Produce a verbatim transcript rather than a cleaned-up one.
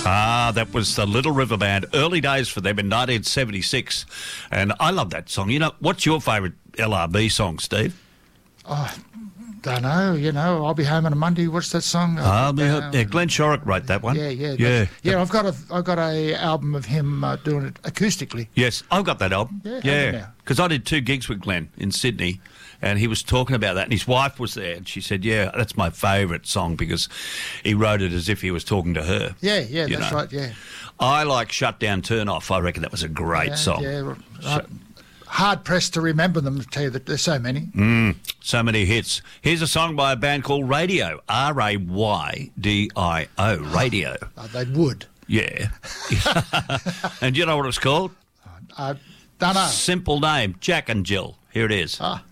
Ah, that was the Little River Band. Early days for them in nineteen seventy-six. And I love that song. You know, what's your favourite L R B song, Steve? Oh, don't know. You know, I'll be home on a Monday. What's that song? I'll be uh, yeah, Glenn Shorrock wrote that one. Yeah, yeah, yeah, yeah. I've got a, I've got a album of him uh, doing it acoustically. Yes, I've got that album. Yeah, yeah. Because I did two gigs with Glenn in Sydney, and he was talking about that, and his wife was there, and she said, "Yeah, that's my favourite song because he wrote it as if he was talking to her." Yeah, yeah, you that's know? right. Yeah. I like "Shut Down, Turn Off." I reckon that was a great yeah, song. Yeah, right. Hard pressed to remember them, to tell you that there's so many. Mm, so many hits. Here's a song by a band called Radio, R A Y D I O, Radio. Oh, they would. Yeah. And do you know what it's called? I don't know. Simple name, Jack and Jill. Here it is. Ah.